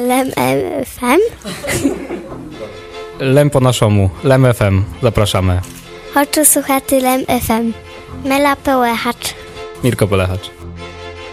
Lem FM. Lem po naszemu. Lem FM. Zapraszamy. Хочу słuchati Lem FM. Mela Pełechacz. Mirko Polechacz.